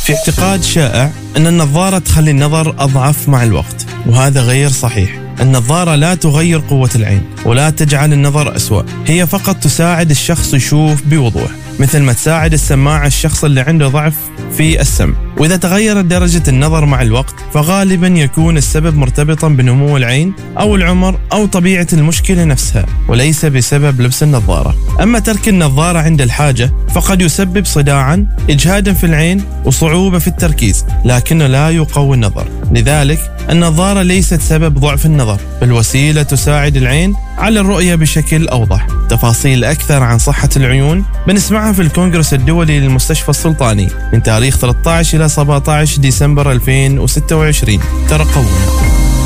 في اعتقاد شائع أن النظارة تخلي النظر أضعف مع الوقت، وهذا غير صحيح. النظارة لا تغير قوة العين ولا تجعل النظر أسوأ، هي فقط تساعد الشخص يشوف بوضوح، مثل ما تساعد السماعة الشخص اللي عنده ضعف في السمع. وإذا تغيرت درجة النظر مع الوقت فغالبا يكون السبب مرتبطا بنمو العين أو العمر أو طبيعة المشكلة نفسها، وليس بسبب لبس النظارة. أما ترك النظارة عند الحاجة فقد يسبب صداعا، إجهادا في العين وصعوبة في التركيز، لكنه لا يقوي النظر. لذلك النظارة ليست سبب ضعف النظر، بل وسيلة تساعد العين على الرؤية بشكل أوضح. تفاصيل أكثر عن صحة العيون بنسمعها في الكونغرس الدولي للمستشفى السلطاني من تاريخ 13 إلى 17 ديسمبر 2026. ترقبونا.